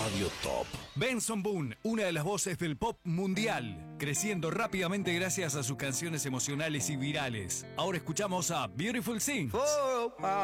Radio Top. Benson Boone, una de las voces del pop mundial, creciendo rápidamente gracias a sus canciones emocionales y virales. Ahora escuchamos a Beautiful Things.